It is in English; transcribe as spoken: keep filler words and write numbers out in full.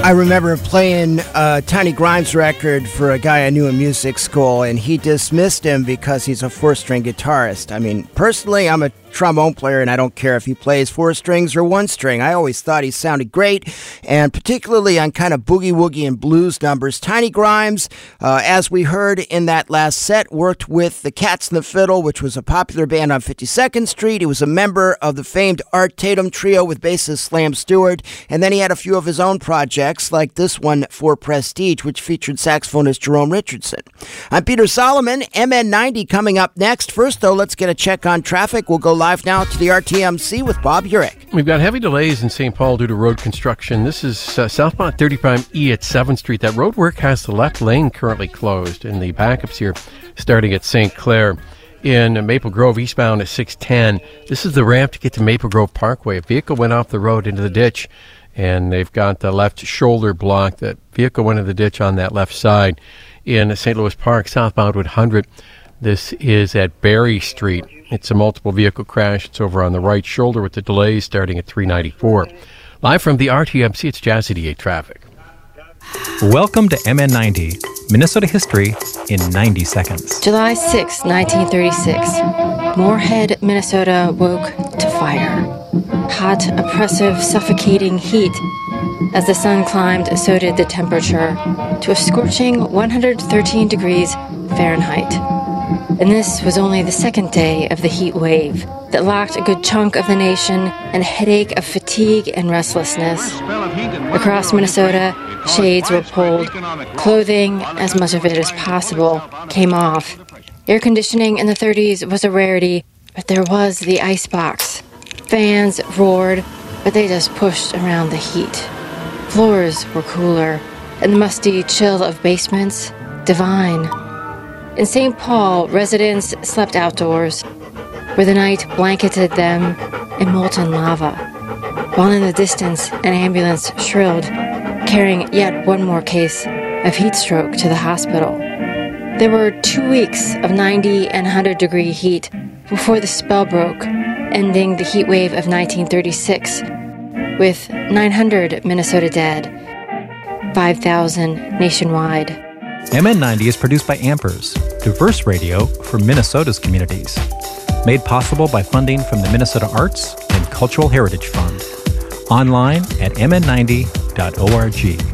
I remember playing a Tiny Grimes record for a guy I knew in music school, and he dismissed him because he's a four-string guitarist. I mean, personally, I'm a trombone player, and I don't care if he plays four strings or one string. I always thought he sounded great, and particularly on kind of boogie-woogie and blues numbers. Tiny Grimes, uh, as we heard in that last set, worked with the Cats and the Fiddle, which was a popular band on fifty-second Street. He was a member of the famed Art Tatum Trio with bassist Slam Stewart, and then he had a few of his own projects, like this one for Prestige, which featured saxophonist Jerome Richardson. I'm Peter Solomon, M N ninety coming up next. First, though, let's get a check on traffic. We'll go live now to the R T M C with Bob Urich. We've got heavy delays in Saint Paul due to road construction. This is uh, southbound thirty-five E at seventh Street. That road work has the left lane currently closed, and the backups here starting at Saint Clair. In Maple Grove, eastbound at six ten. This is the ramp to get to Maple Grove Parkway. A vehicle went off the road into the ditch, and they've got the left shoulder blocked. That vehicle went into the ditch on that left side. In Saint Louis Park, southbound one hundred. This is at Berry Street. It's a multiple vehicle crash. It's over on the right shoulder with the delays starting at three ninety-four. Live from the R T M C, it's Jazz eighty-eight Traffic. Welcome to M N ninety, Minnesota history in ninety seconds. July sixth, nineteen thirty-six. Moorhead, Minnesota woke to fire. Hot, oppressive, suffocating heat. As the sun climbed, so did the temperature to a scorching one hundred thirteen degrees Fahrenheit. And this was only the second day of the heat wave that locked a good chunk of the nation in a headache of fatigue and restlessness. Across Minnesota, shades were pulled. Clothing, as much of it as possible, came off. Air conditioning in the thirties was a rarity, but there was the icebox. Fans roared, but they just pushed around the heat. Floors were cooler, and the musty chill of basements, divine. In Saint Paul, residents slept outdoors, where the night blanketed them in molten lava, while in the distance an ambulance shrilled, carrying yet one more case of heat stroke to the hospital. There were two weeks of ninety and one hundred degree heat before the spell broke, ending the heat wave of nineteen thirty-six, with nine hundred Minnesota dead, five thousand nationwide. M N ninety is produced by Ampers, diverse radio for Minnesota's communities. Made possible by funding from the Minnesota Arts and Cultural Heritage Fund. Online at m n ninety dot org.